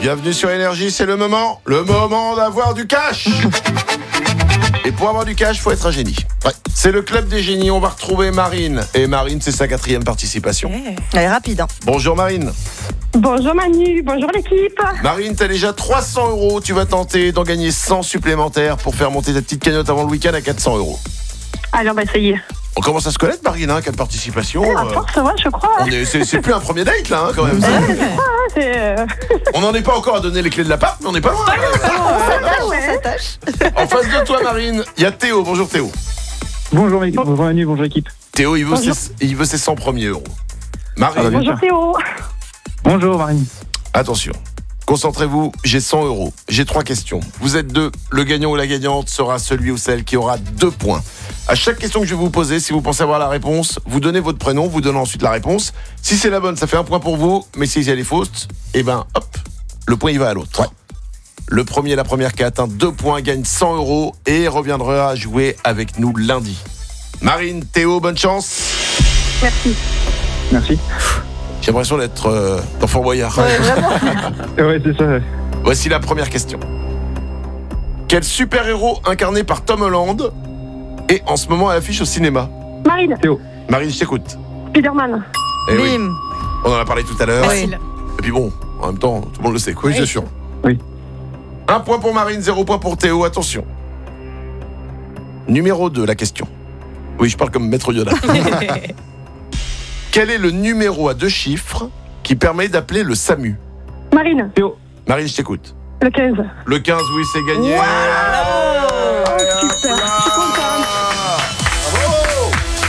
Bienvenue sur Énergie, c'est le moment d'avoir du cash. Et pour avoir du cash, faut être un génie. Ouais. C'est le club des génies, on va retrouver Marine. Et Marine, c'est sa 4e participation. Elle est rapide. Hein. Bonjour Marine. Bonjour Manu, bonjour l'équipe. Marine, t'as déjà 300 €. Tu vas tenter d'en gagner 100 supplémentaires pour faire monter ta petite cagnotte avant le week-end à 400 €. Allez, on va essayer. On commence à se connaître, Marine, 4 participations. À force, ouais, je crois. C'est plus un premier date, là, quand même. On n'en est pas encore à donner les clés de l'appart, mais on n'est pas loin. On s'attache. En face de toi, Marine, il y a Théo. Bonjour Théo. Bonjour Manu, bonjour équipe. Théo, il veut ses 100 premiers euros. Marine. Bonjour Théo. Bonjour Marine. Attention, concentrez-vous, j'ai 100 €. J'ai 3 questions. Vous êtes 2. Le gagnant ou la gagnante sera celui ou celle qui aura 2 points. À chaque question que je vais vous poser, si vous pensez avoir la réponse, vous donnez votre prénom, vous donnez ensuite la réponse. Si c'est la bonne, ça fait 1 point pour vous. Mais si elle est fausse, hop, le point il va à l'autre. Ouais. Le premier, la première qui a atteint 2 points gagne 100 € et reviendra jouer avec nous lundi. Marine, Théo, bonne chance. Merci. J'ai l'impression d'être dans Fort Boyard. Ouais, vraiment. Ouais, c'est ça. Voici la première question. Quel super-héros incarné par Tom Holland est en ce moment à l'affiche au cinéma? Marine. Théo. Marine, je t'écoute. Spider-Man. Eh oui, Bim. on en a parlé tout à l'heure. Facile. Et puis bon, en même temps, tout le monde le sait. Oui, c'est sûr. Oui. 1 point pour Marine, 0 point pour Théo. Attention. Numéro 2, la question. Oui, je parle comme Maître Yoda. Quel est le numéro à 2 chiffres qui permet d'appeler le SAMU? Marine. Théo. Marine, je t'écoute. Le 15. Le 15, oui, c'est gagné. Super. Je suis contente. Bravo.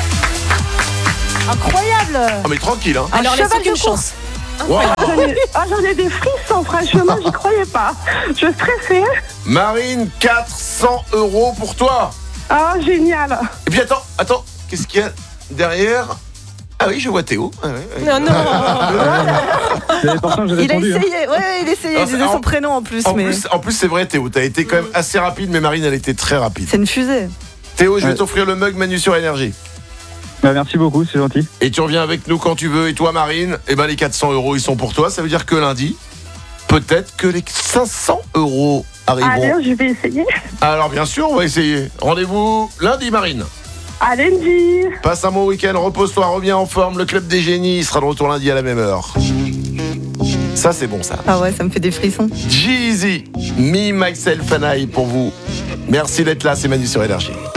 Incroyable. Ah mais tranquille, hein. Alors, laisse cheval aucune de chance. course. Wow. J'en ai des frissons, franchement, j'y croyais pas. Je stressais. Marine, 400 € pour toi. Ah, génial. Et puis attends, qu'est-ce qu'il y a derrière? Ah oui, je vois Théo. Ah ouais. Non. C'est important, j'ai Il a répondu. essayé, il essayait, il disait son prénom en plus. En mais plus, c'est vrai, Théo, t'as été quand même assez rapide, mais Marine, elle était très rapide. c'est une fusée. Théo, je vais Ouais. t'offrir le mug Manu sur Énergie. Merci beaucoup, c'est gentil. Et tu reviens avec nous quand tu veux. Et toi, Marine, les 400 €, ils sont pour toi. Ça veut dire que lundi, peut-être que les 500 € arriveront. Allez, je vais essayer. Alors, bien sûr, on va essayer. Rendez-vous lundi, Marine. À lundi. Passe un bon week-end, repose-toi, reviens en forme. Le club des génies sera de retour lundi à la même heure. Ça, c'est bon, ça. Ah ouais, ça me fait des frissons. Jeezy, Me, Myself and I pour vous. Merci d'être là, c'est Manu sur Énergie.